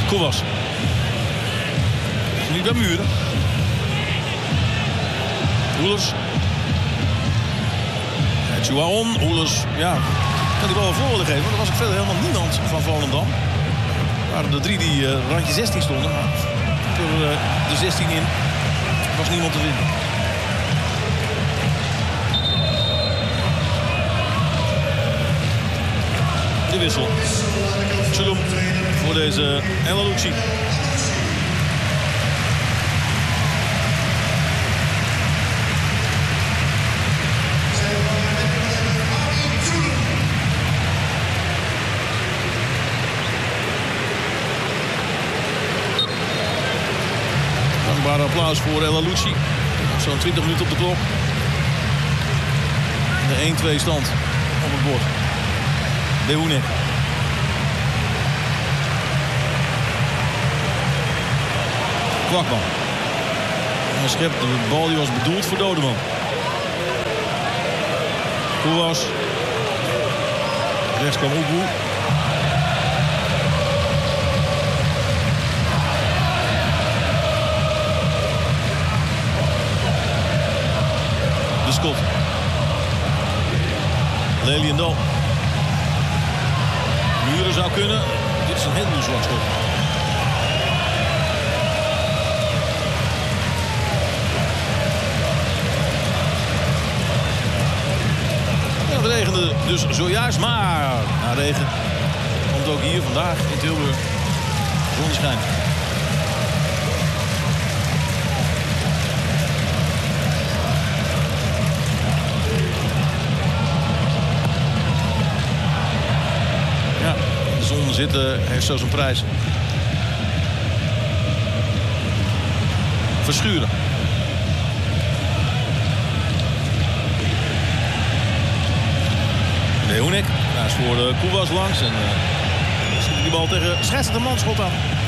Koewas. Niet bij Muren. Oelers. Chuaon. Oelers. Ja, kan die bal wel voor willen geven. Maar er was ook verder helemaal niemand van Volendam. Er waren de 3 die randje 16 stonden. Maar door de 16 in was niemand te vinden. De wissel. Tsulum voor deze El Alouchi. Dankbaar applaus voor El Alouchi. Zo'n 20 minuten op de klok. De 1-2 stand op het bord. Leeuwenek. Kwakman. Hij schept de bal die was bedoeld voor Dodeman. Koewas. Rechts kwam Oegoe. De schot. Leliendal. Muren zou kunnen. Dit is een heel zwak schot. Ja, het regende dus zojuist, maar na regen komt ook hier vandaag in Tilburg zonneschijn. Zitten heeft zo zijn prijs. Verschuren. Leeuwenek. Daar is voor Koewas langs. En schiet die bal tegen scheidsrechter Manschot aan.